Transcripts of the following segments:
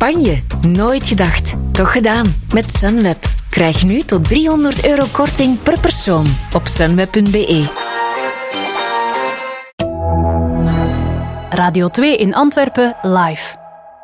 Spanje. Nooit gedacht. Toch gedaan. Met Sunweb. Krijg nu tot €300 korting per persoon op sunweb.be. Radio 2 in Antwerpen live.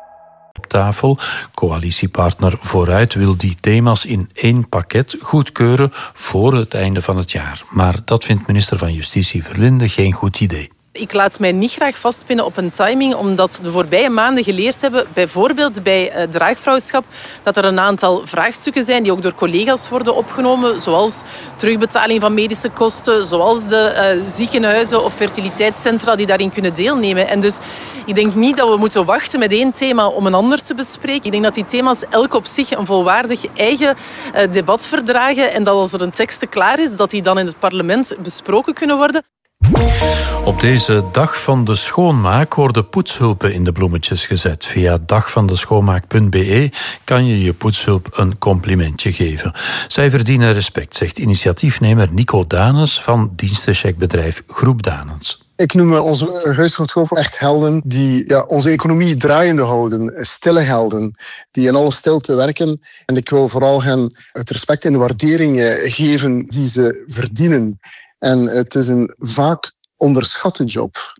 Tafel. Coalitiepartner Vooruit wil die thema's in één pakket goedkeuren voor het einde van het jaar. Maar dat vindt minister van Justitie Verlinde geen goed idee. Ik laat mij niet graag vastpinnen op een timing, omdat de voorbije maanden geleerd hebben, bijvoorbeeld bij draagvrouwschap, dat er een aantal vraagstukken zijn die ook door collega's worden opgenomen, zoals terugbetaling van medische kosten, zoals de ziekenhuizen of fertiliteitscentra die daarin kunnen deelnemen. En dus ik denk niet dat we moeten wachten met één thema om een ander te bespreken. Ik denk dat die thema's elk op zich een volwaardig eigen debat verdragen en dat als er een tekst klaar is, dat die dan in het parlement besproken kunnen worden. Op deze dag van de schoonmaak worden poetshulpen in de bloemetjes gezet. Via dagvandeschoonmaak.be kan je je poetshulp een complimentje geven. Zij verdienen respect, zegt initiatiefnemer Nico Danens van dienstencheckbedrijf Groep Danens. Ik noem onze huishoudhulpen echt helden die onze economie draaiende houden. Stille helden die in alle stilte werken. En ik wil vooral hen het respect en de waardering geven die ze verdienen. En het is een vaak onderschatte job.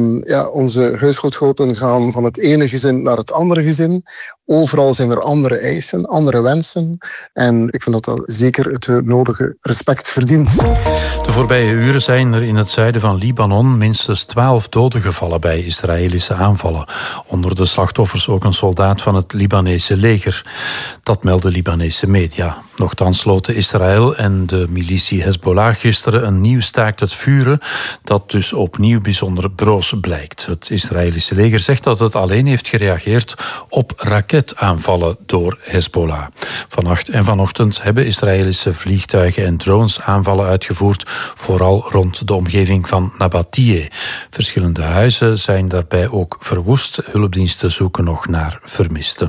Onze huishoudhulpen gaan van het ene gezin naar het andere gezin. Overal zijn er andere eisen, andere wensen. En ik vind dat zeker het nodige respect verdient. De voorbije uren zijn er in het zuiden van Libanon minstens 12 doden gevallen bij Israëlische aanvallen. Onder de slachtoffers ook een soldaat van het Libanese leger. Dat melden Libanese media. Nochtans sloten Israël en de militie Hezbollah gisteren een nieuw staakt het vuren, dat dus opnieuw bijzonder broos blijkt. Het Israëlische leger zegt dat het alleen heeft gereageerd op raketaanvallen door Hezbollah. Vannacht en vanochtend hebben Israëlische vliegtuigen en drones aanvallen uitgevoerd, vooral rond de omgeving van Nabatie. Verschillende huizen zijn daarbij ook verwoest. Hulpdiensten zoeken nog naar vermisten.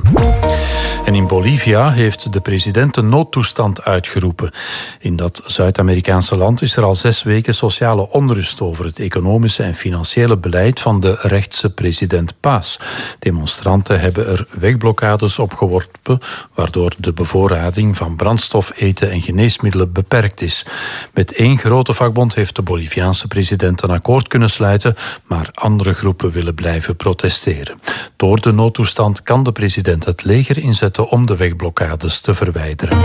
En in Bolivia heeft de president een noodtoestand uitgeroepen. In dat Zuid-Amerikaanse land is er al 6 weken sociale onrust over het economische en financiële beleid van de rechtse president Paz. Demonstranten hebben er wegblokkades opgeworpen, waardoor de bevoorrading van brandstof, eten en geneesmiddelen beperkt is. Met één grote vakbond heeft de Boliviaanse president een akkoord kunnen sluiten, maar andere groepen willen blijven protesteren. Door de noodtoestand kan de president het leger inzetten om de wegblokkades te verwijderen.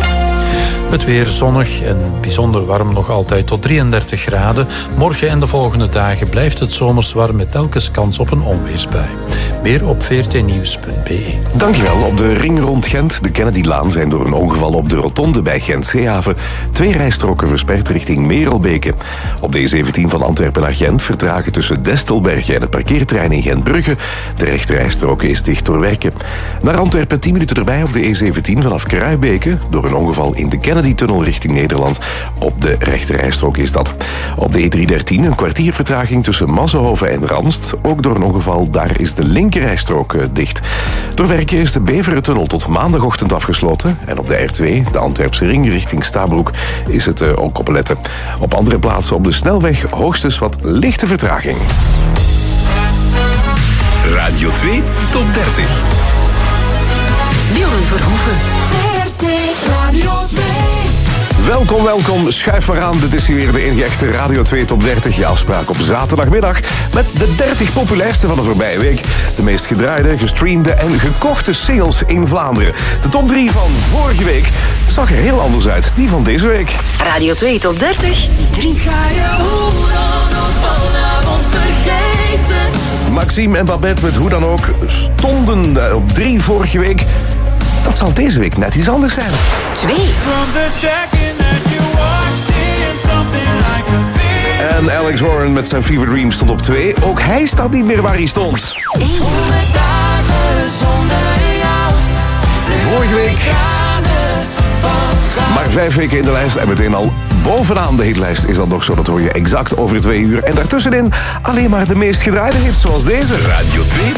Het weer zonnig en bijzonder warm, nog altijd tot 33 graden. Morgen en de volgende dagen blijft het zomers warm met telkens kans op een onweersbui. Meer op vrtnieuws.be. Dankjewel. Op de ring rond Gent, de Kennedylaan, zijn door een ongeval op de rotonde bij Gent-Zeehaven 2 rijstroken versperd richting Merelbeke. Op de E17 van Antwerpen naar Gent vertragen tussen Destelbergen en het parkeerterrein in Gentbrugge. De rechterrijstrook is dicht door werken. Naar Antwerpen 10 minuten erbij op de E17 vanaf Kruibeke. Door een ongeval in de Kennedy-tunnel richting Nederland. Op de rechterrijstrook is dat. Op de E313 een kwartier vertraging tussen Massenhoven en Ranst. Ook door een ongeval, daar is de linkerrijstrook dicht. Door werken is de Beverentunnel tot maandagochtend afgesloten. En op de R2, de Antwerpse ring richting Stabroek, is het ook opletten. Op andere plaatsen op de snelweg hoogstens wat lichte vertraging. Radio 2 tot 30. Björn Verhoeven. Radio 2. Welkom. Schuif maar aan. Dit is hier weer de enige echte Radio 2 Top 30. Je afspraak op zaterdagmiddag met de 30 populairste van de voorbije week. De meest gedraaide, gestreamde en gekochte singles in Vlaanderen. De top 3 van vorige week zag er heel anders uit. Die van deze week. Radio 2 Top 30. 3. Ga je hoe dan ook vanavond vergeten? Maxime en Babette met Hoe dan ook stonden op 3 vorige week. Dat zal deze week net iets anders zijn. 2. En Alex Warren met zijn Fever Dream stond op 2. Ook hij staat niet meer waar hij stond. 1. Vorige week maar 5 weken in de lijst en meteen al bovenaan de hitlijst is dat nog zo. Dat hoor je exact over 2 uur. En daartussenin alleen maar de meest gedraaide hits zoals deze. Radio 2